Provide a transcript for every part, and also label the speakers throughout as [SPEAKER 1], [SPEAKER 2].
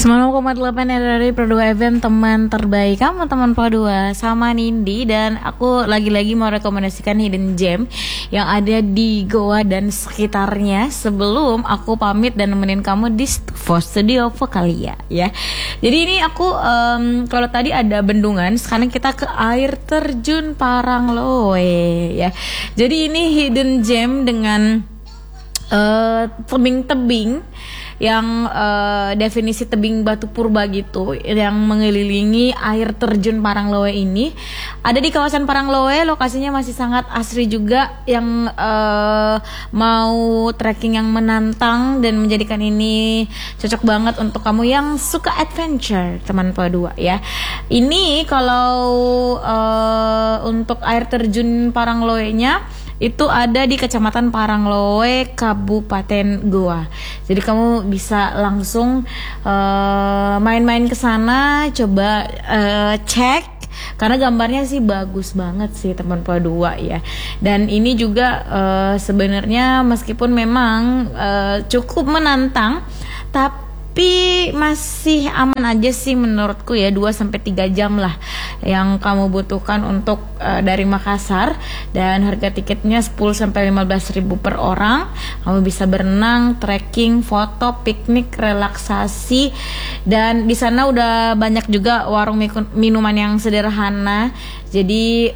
[SPEAKER 1] 90,8 RRI Pro 2 FM, teman terbaik kamu, teman Pro 2 sama Nindi. Dan aku lagi-lagi mau rekomendasikan hidden gem yang ada di Goa dan sekitarnya sebelum aku pamit dan nemenin kamu di studio Vokalia ya. Jadi ini aku kalau tadi ada bendungan, sekarang kita ke air terjun Parangloe ya. Jadi ini hidden gem dengan tebing-tebing yang definisi tebing batu purba gitu yang mengelilingi air terjun Parangloe ini ada di kawasan Parangloe. Lokasinya masih sangat asri juga, yang mau trekking yang menantang dan menjadikan ini cocok banget untuk kamu yang suka adventure, teman P2 ya. Ini kalau untuk air terjun Parangloe-nya itu ada di Kecamatan Parangloe, Kabupaten Goa. Jadi kamu bisa langsung main-main ke sana, coba cek karena gambarnya sih bagus banget sih, teman P2 ya. Dan ini juga sebenarnya meskipun memang cukup menantang, tapi masih aman aja sih menurutku ya. 2-3 jam lah yang kamu butuhkan untuk dari Makassar, dan harga tiketnya 10-15 ribu per orang. Kamu bisa berenang, trekking, foto, piknik, relaksasi, dan di sana udah banyak juga warung minuman yang sederhana. Jadi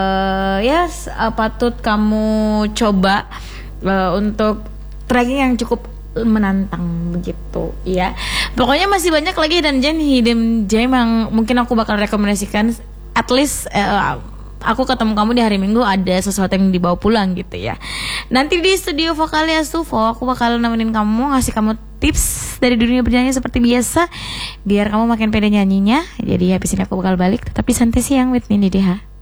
[SPEAKER 1] patut kamu coba untuk trekking yang cukup menantang begitu ya. Pokoknya masih banyak lagi hidden gem yang mungkin aku bakal rekomendasikan. At least aku ketemu kamu di hari Minggu ada sesuatu yang dibawa pulang gitu ya. Nanti di studio Vokalia Stufo aku bakal nemenin kamu, ngasih kamu tips dari dunia bernyanyi seperti biasa biar kamu makin pede nyanyinya. Jadi habis ini aku bakal balik. Tetap di Santai Siang with Nindi DH.